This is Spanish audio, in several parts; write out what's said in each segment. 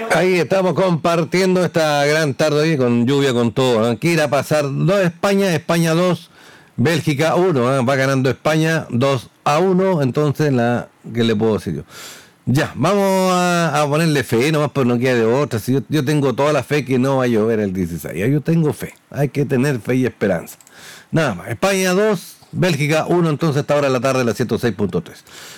Ahí estamos compartiendo esta gran tarde hoy con lluvia, con todo. ¿Eh? ¿Qué irá a pasar? 2 España, España 2, Bélgica 1. ¿Eh? Va ganando España 2-1. Entonces, ¿qué le puedo decir yo? Ya, vamos a ponerle fe, nomás por no queda de otra. Si yo tengo toda la fe que no va a llover el 16. Yo tengo fe. Hay que tener fe y esperanza. Nada más. España 2, Bélgica 1. Entonces, a esta hora de la tarde, la 106.3.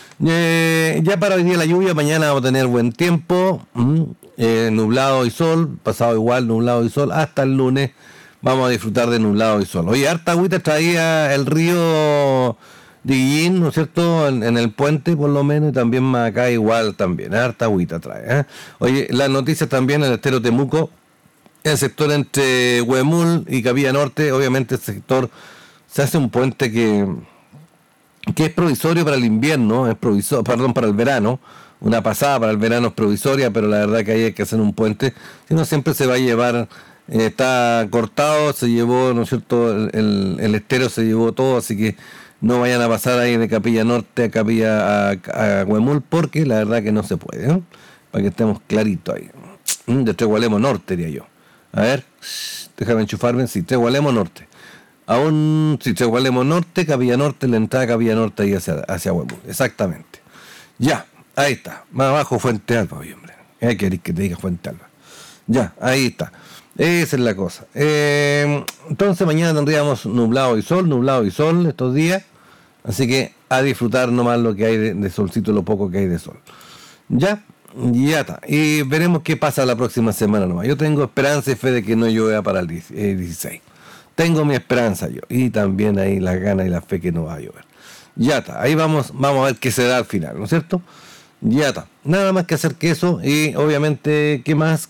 Ya para hoy día la lluvia, mañana vamos a tener buen tiempo, nublado y sol, pasado igual, nublado y sol, hasta el lunes vamos a disfrutar de nublado y sol. Oye, harta agüita traía el río de Guillín, ¿no es cierto?, en el puente por lo menos, y también más acá igual también, harta agüita trae. Oye, las noticias también en el estero Temuco, el sector entre Huemul y Capilla Norte, obviamente el sector, se hace un puente que es provisorio para el invierno, para el verano, una pasada para el verano es provisoria, pero la verdad que ahí hay que hacer un puente, si no siempre se va a llevar, está cortado, se llevó, ¿no es cierto?, el estero se llevó todo, así que no vayan a pasar ahí de Capilla Norte a Capilla a Huemul, porque la verdad que no se puede, ¿no? Para que estemos claritos ahí. De Tregualemo Norte, diría yo. A ver, déjame enchufarme, sí, Tregualemo Norte. Aún si Tregualemo Norte, Capilla Norte, la entrada a Capilla Norte ahí hacia Huemul, exactamente. Ya, ahí está. Más abajo Fuente Alba, oye, hombre. ¿Qué querés que te diga Fuente Alba? Ya, ahí está. Esa es la cosa. Entonces mañana tendríamos nublado y sol estos días. Así que a disfrutar nomás lo que hay de solcito, lo poco que hay de sol. Ya está. Y veremos qué pasa la próxima semana nomás. Yo tengo esperanza y fe de que no llueva para el 16. Tengo mi esperanza yo. Y también ahí las ganas y la fe que no va a llover. Ya está. Ahí vamos a ver qué se da al final, ¿no es cierto? Ya está. Nada más que hacer que eso. Y obviamente, ¿qué más?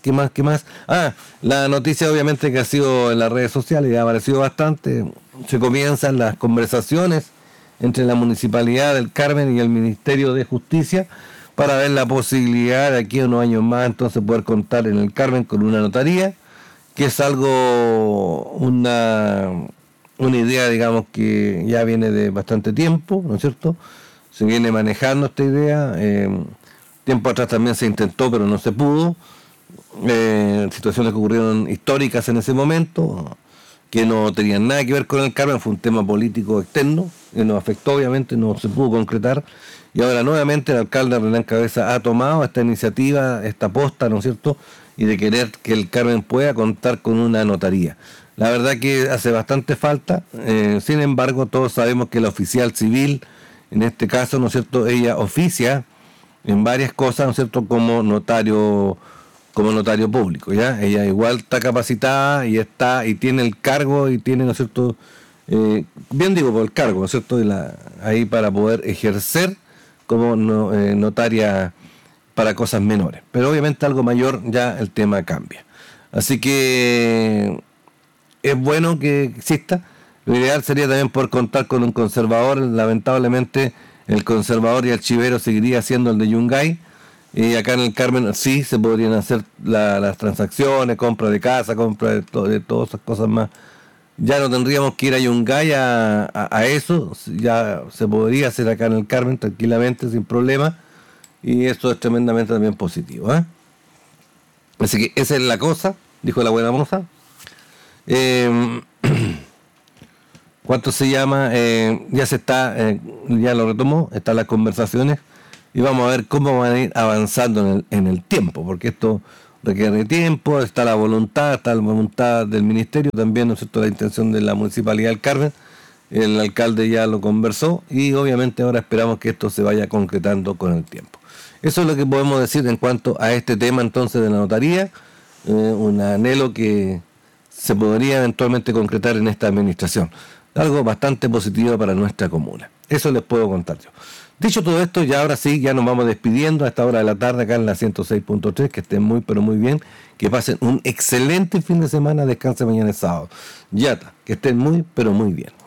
La noticia obviamente que ha sido en las redes sociales y ha aparecido bastante. Se comienzan las conversaciones entre la Municipalidad del Carmen y el Ministerio de Justicia para ver la posibilidad de aquí a unos años más entonces poder contar en el Carmen con una notaría, que es algo, una idea, digamos, que ya viene de bastante tiempo, ¿no es cierto? Se viene manejando esta idea, tiempo atrás también se intentó, pero no se pudo, situaciones que ocurrieron históricas en ese momento, que no tenían nada que ver con el Carmen, fue un tema político externo, que nos afectó obviamente, no se pudo concretar, y ahora nuevamente el alcalde Renan Cabeza ha tomado esta iniciativa, esta posta, ¿no es cierto?, y de querer que el Carmen pueda contar con una notaría. La verdad que hace bastante falta, sin embargo todos sabemos que la oficial civil, en este caso, ¿no es cierto?, ella oficia en varias cosas, ¿no es cierto?, como notario público, ¿ya? Ella igual está capacitada y tiene el cargo y tiene, ¿no es cierto?, bien digo por el cargo, ¿no es cierto?, ahí para poder ejercer como notaria para cosas menores, pero obviamente algo mayor ya el tema cambia. Así que es bueno que exista. Lo ideal sería también poder contar con un conservador. Lamentablemente el conservador y el archivero seguiría siendo el de Yungay, y acá en el Carmen sí se podrían hacer las transacciones, compra de casa, compra de todas esas cosas más. Ya no tendríamos que ir a Yungay a eso, ya se podría hacer acá en el Carmen tranquilamente, sin problema. Y esto es tremendamente también positivo, ¿eh? Así que esa es la cosa, dijo la buena moza. ¿Cuánto se llama? Ya se está, ya lo retomó, están las conversaciones y vamos a ver cómo van a ir avanzando en el tiempo, porque esto requiere tiempo, está la voluntad del ministerio, también, ¿no es cierto?, la intención de la Municipalidad del Carmen. El alcalde ya lo conversó y obviamente ahora esperamos que esto se vaya concretando con el tiempo. Eso es lo que podemos decir en cuanto a este tema entonces de la notaría, un anhelo que se podría eventualmente concretar en esta administración. Algo bastante positivo para nuestra comuna. Eso les puedo contar yo. Dicho todo esto, ya ahora sí, ya nos vamos despidiendo a esta hora de la tarde acá en la 106.3, que estén muy pero muy bien, que pasen un excelente fin de semana, descansen mañana es sábado. Ya está, que estén muy pero muy bien.